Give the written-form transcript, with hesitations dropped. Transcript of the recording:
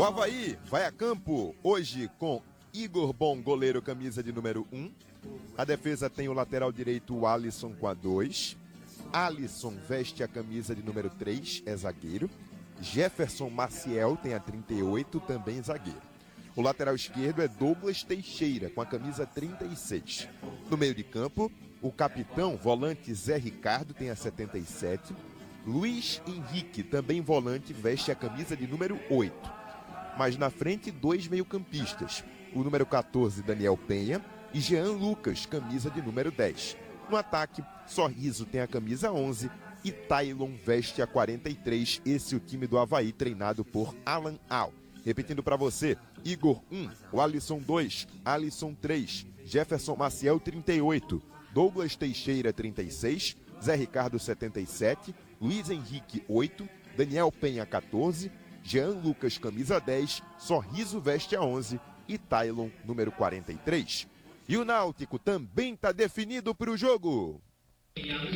O Avaí vai a campo hoje com Igor Bom, goleiro, camisa de número 1. A defesa tem o lateral direito, o Alisson, com a 2. Alisson veste a camisa de número 3, é zagueiro. Jefferson Maciel tem a 38, também zagueiro. O lateral esquerdo é Douglas Teixeira, com a camisa 36. No meio de campo, o capitão, volante Zé Ricardo, tem a 77. Luiz Henrique, também volante, veste a camisa de número 8. Mas na frente, 2 meio-campistas. O número 14, Daniel Penha, e Jean Lucas, camisa de número 10. No ataque, Sorriso tem a camisa 11 e Taylon veste a 43. Esse é o time do Avaí, treinado por Alan Al. Repetindo para você: Igor 1, o Alisson 2, Alisson 3, Jefferson Maciel 38, Douglas Teixeira 36, Zé Ricardo 77, Luiz Henrique 8, Daniel Penha 14, Jean Lucas camisa 10, Sorriso veste a 11 e Taylon número 43. E o Náutico também está definido para o jogo.